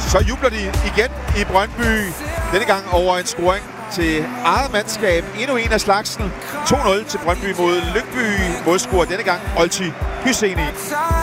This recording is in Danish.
Så jubler de igen i Brøndby. Denne gang over en scoring til eget mandskab. Endnu en af slagsen. 2-0 til Brøndby mod Lyngby. Målscorer denne gang Olti Hyseni.